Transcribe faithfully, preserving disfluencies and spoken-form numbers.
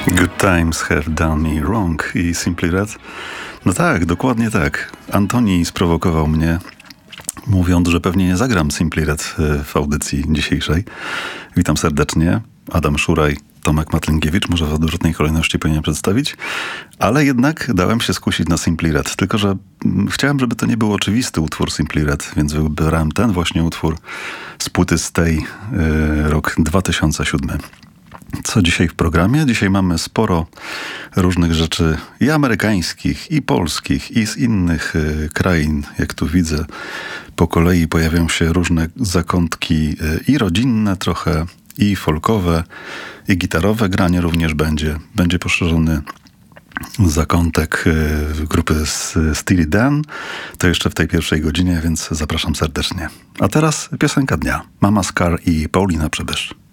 Good times have done me wrong i Simply Red. No tak, dokładnie tak. Antoni sprowokował mnie, mówiąc, że pewnie nie zagram Simply Red w audycji dzisiejszej. Witam serdecznie. Adam Szuraj, Tomek Matlingiewicz, może w odwrotnej kolejności powinienem przedstawić, ale jednak dałem się skusić na Simply Red, tylko że chciałem, żeby to nie był oczywisty utwór Simply Red, więc wybrałem ten właśnie utwór z płyty Stay, yy, rok dwa tysiące siódmy. Co dzisiaj w programie? Dzisiaj mamy sporo różnych rzeczy i amerykańskich, i polskich, i z innych y, krain. Jak tu widzę, po kolei pojawią się różne zakątki y, i rodzinne trochę, i folkowe, i gitarowe granie również będzie. Będzie poszerzony zakątek y, grupy Steely Dan. To jeszcze w tej pierwszej godzinie, więc zapraszam serdecznie. A teraz piosenka dnia. Mama Scar i Paulina Przybysz.